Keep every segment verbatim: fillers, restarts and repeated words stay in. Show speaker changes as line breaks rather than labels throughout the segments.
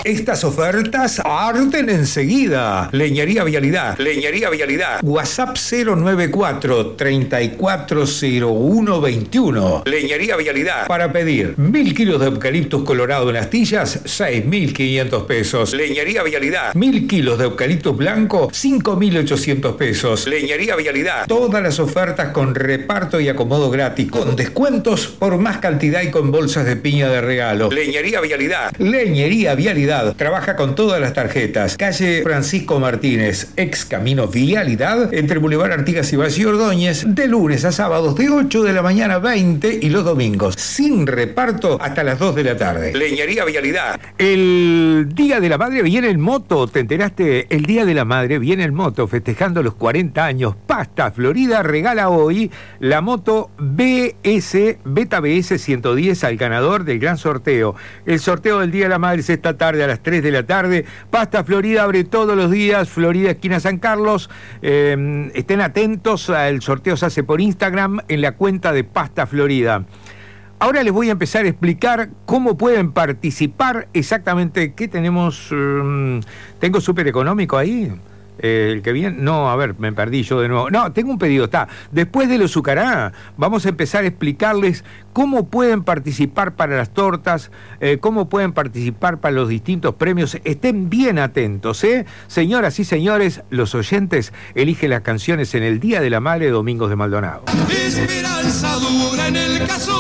Estas ofertas arden enseguida. Leñería Vialidad. Leñería Vialidad. WhatsApp cero nueve cuatro, treinta y cuatro cero uno veintiuno. Leñería Vialidad. Para pedir mil kilos de eucaliptus colorado en astillas, seis mil quinientos pesos. Leñería Vialidad. Mil kilos de eucaliptus blanco, cinco mil ochocientos pesos. Leñería Vialidad. Todas las ofertas con reparto y acomodo gratis, con descuentos por más cantidad y con bolsas de piña de regalo. Leñería Vialidad. Leñería Vialidad. Trabaja con todas las tarjetas. Calle Francisco Martínez, ex Camino Vialidad, entre Boulevard Artigas y Valle Ordóñez, de lunes a sábados de ocho de la mañana a veinte y los domingos, sin reparto hasta las dos de la tarde. Leñería Vialidad.
El Día de la Madre viene en moto, ¿te enteraste? El Día de la Madre viene en moto, festejando los cuarenta años. Pasta Florida regala hoy la moto B S, Beta B S ciento diez al ganador del gran sorteo. El sorteo del Día de la Madre es esta tarde a las tres de la tarde. Pasta Florida abre todos los días, Florida esquina San Carlos. Eh, estén atentos, el sorteo se hace por Instagram en la cuenta de Pasta Florida. Ahora les voy a empezar a explicar cómo pueden participar exactamente. ¿Qué tenemos? Um, ¿Tengo súper económico ahí? Eh, el que viene, no, a ver, me perdí yo de nuevo. No, tengo un pedido, está. Después de los Zucará, vamos a empezar a explicarles cómo pueden participar para las tortas, eh, cómo pueden participar para los distintos premios. Estén bien atentos, ¿eh? Señoras y señores, los oyentes eligen las canciones en el Día de la Madre, Domingos de Maldonado.
Esperanza dura en el cazón,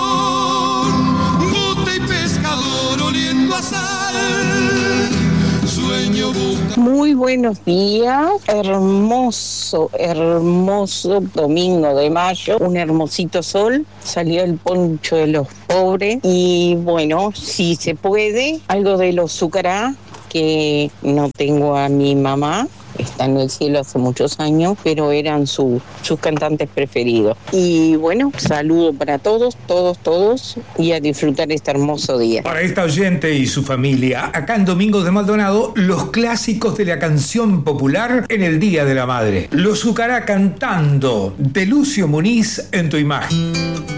bote y pescador oliendo a sal.
Muy buenos días, hermoso, hermoso domingo de mayo, un hermosito sol, salió el poncho de los pobres y bueno, si se puede, algo de los Zucará, que no tengo a mi mamá, está en el cielo hace muchos años, pero eran su, sus cantantes preferidos. Y bueno, saludo para todos, todos, todos, y a disfrutar este hermoso día.
Para esta oyente y su familia, acá en Domingos de Maldonado, los clásicos de la canción popular en el Día de la Madre. Los Zucará cantando, de Lucio Muniz, En tu imagen.